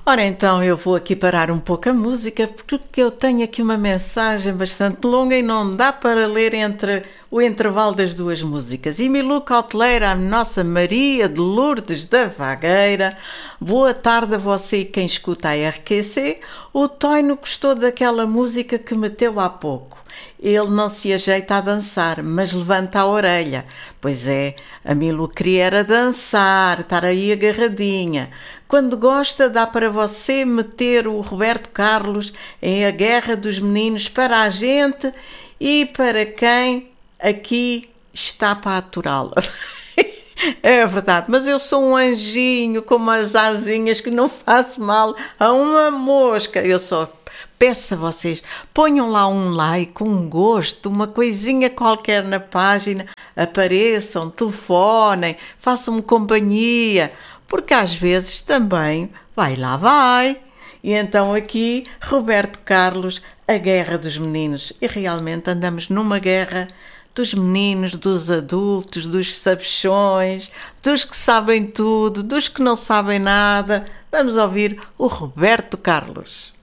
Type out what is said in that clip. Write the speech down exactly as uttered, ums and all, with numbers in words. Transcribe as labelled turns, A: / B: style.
A: Ora então, eu vou aqui parar um pouco a música porque eu tenho aqui uma mensagem bastante longa e não dá para ler entre o intervalo das duas músicas. Emilu Cauteleira, a Nossa Maria de Lourdes da Vagueira. Boa tarde a você e quem escuta a R Q C. O Toino gostou daquela música que meteu há pouco. Ele não se ajeita a dançar, mas levanta a orelha. Pois é, a Milu queria era dançar, estar aí agarradinha. Quando gosta, dá para você meter o Roberto Carlos em A Guerra dos Meninos para a gente e para quem aqui está para aturá-la. É verdade, mas eu sou um anjinho com umas asinhas que não faço mal a uma mosca. Eu só peço a vocês, ponham lá um like, um gosto, uma coisinha qualquer na página, apareçam, telefonem, façam-me companhia, porque às vezes também vai lá vai. E então aqui, Roberto Carlos, A Guerra dos Meninos. E realmente andamos numa guerra dos meninos, dos adultos, dos sabichões, dos que sabem tudo, dos que não sabem nada. Vamos ouvir o Roberto Carlos.